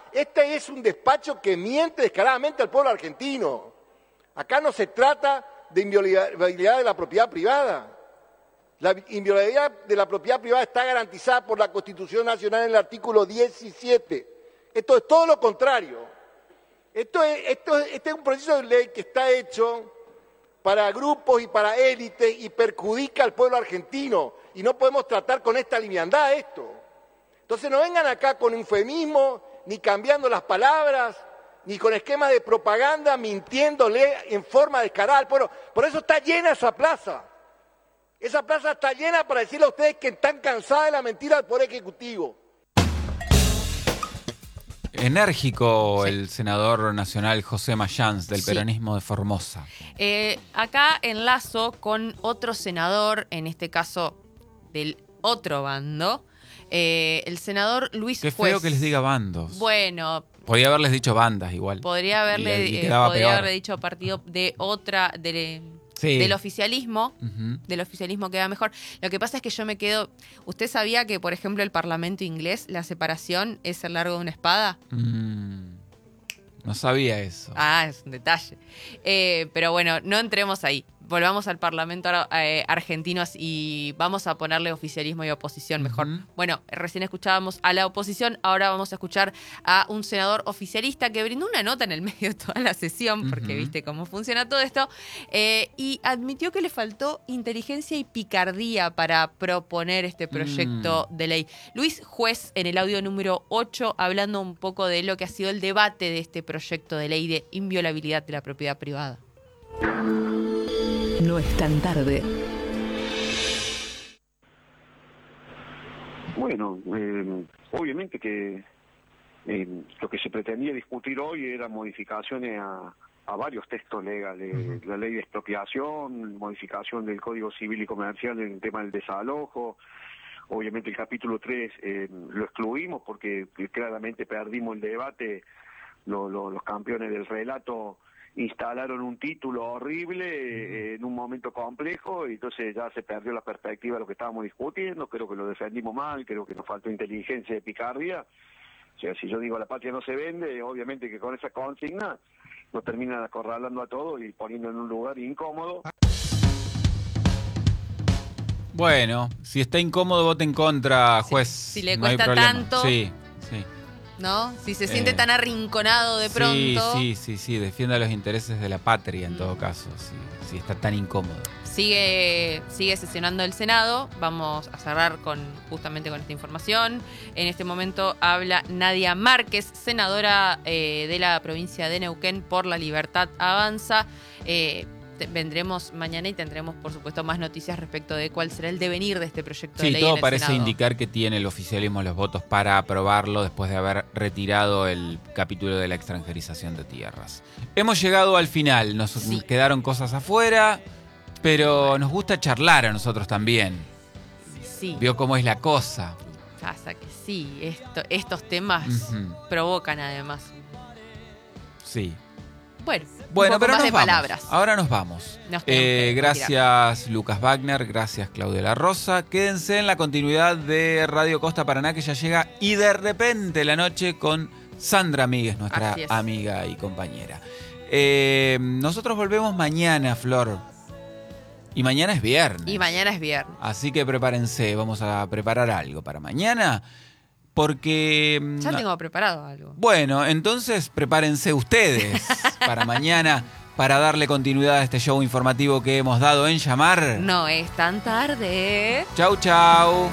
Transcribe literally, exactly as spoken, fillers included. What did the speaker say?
este es un despacho que miente descaradamente al pueblo argentino. Acá no se trata de inviolabilidad de la propiedad privada. La inviolabilidad de la propiedad privada está garantizada por la Constitución Nacional en el artículo diecisiete. Esto es todo lo contrario. Esto es, esto es, este es un proceso de ley que está hecho para grupos y para élites y perjudica al pueblo argentino. Y no podemos tratar con esta liviandad esto. Entonces no vengan acá con eufemismo, ni cambiando las palabras, ni con esquemas de propaganda, mintiéndole en forma descarada al pueblo. Por eso está llena esa plaza. Esa plaza está llena para decirle a ustedes que están cansadas de la mentira del Poder Ejecutivo. Enérgico Sí. el senador nacional José Mayans del Sí. peronismo de Formosa. Eh, acá enlazo con otro senador, en este caso del otro bando, eh, el senador Luis Qué Juez. feo que les diga bandos. Bueno, Podría haberles dicho bandas igual. podría haberle, Y- y eh, quedaba podría peor. haberle dicho partido de otra, de, Sí. del oficialismo. Ujú. Del oficialismo queda mejor. Lo que pasa es que yo me quedo... ¿Usted sabía que, por ejemplo, el Parlamento inglés, la separación es el largo de una espada? Mm, no sabía eso. Ah, es un detalle. Eh, pero bueno, no entremos ahí. Volvamos al Parlamento eh, argentino y vamos a ponerle oficialismo y oposición mejor. Ujú. Bueno, recién escuchábamos a la oposición, ahora vamos a escuchar a un senador oficialista que brindó una nota en el medio de toda la sesión, porque Ujú. viste cómo funciona todo esto, eh, y admitió que le faltó inteligencia y picardía para proponer este proyecto Mm. de ley. Luis Juez, en el audio número ocho, hablando un poco de lo que ha sido el debate de este proyecto de ley de inviolabilidad de la propiedad privada. No es tan tarde. Bueno, eh, obviamente que eh, lo que se pretendía discutir hoy eran modificaciones a, a varios textos legales, Ujú. la ley de expropiación, modificación del Código Civil y Comercial en el tema del desalojo. Obviamente el capítulo tres eh, lo excluimos porque claramente perdimos el debate, lo, lo, los campeones del relato instalaron un título horrible eh, en un momento complejo y entonces ya se perdió la perspectiva de lo que estábamos discutiendo. Creo que lo defendimos mal, creo que nos faltó inteligencia y picardía. O sea, si yo digo la patria no se vende, obviamente que con esa consigna nos terminan acorralando a todos y poniendo en un lugar incómodo. Bueno, si está incómodo, vote en contra, juez. si le No hay cuesta problema. tanto. Sí, sí. ¿No? Si se siente Eh, tan arrinconado de pronto. Sí, sí, sí, sí. Defienda los intereses de la patria en Mm. todo caso, sí, sí, está tan incómodo. Sigue, sigue sesionando el Senado. Vamos a cerrar con justamente con esta información. En este momento habla Nadia Márquez, senadora eh, de la provincia de Neuquén por la Libertad Avanza. Eh, te- vendremos mañana y tendremos, por supuesto, más noticias respecto de cuál será el devenir de este proyecto de Sí, ley en todo el parece Senado. indicar que tiene el oficialismo los votos para aprobarlo después de haber retirado el capítulo de la extranjerización de tierras. Hemos llegado al final, nos Sí. quedaron cosas afuera, pero nos gusta charlar a nosotros también. Sí, Vio cómo es la cosa. pasa que sí. Esto, estos temas Ujú. provocan además. Sí. Bueno, Bueno, un poco pero más nos de vamos. palabras. Ahora nos vamos. Nos tenemos Eh, que gracias Lucas Wagner, gracias Claudia La Rosa. Quédense en la continuidad de Radio Costa Paraná que ya llega y de repente la noche con Sandra Míguez, nuestra Así es. amiga y compañera. Eh, nosotros volvemos mañana, Flor. Y mañana es viernes. Y mañana es viernes. Así que prepárense, vamos a preparar algo para mañana. Porque... Ya mm, tengo preparado algo. Bueno, entonces prepárense ustedes para mañana para darle continuidad a este show informativo que hemos dado en llamar. No es tan tarde. Chau, chau.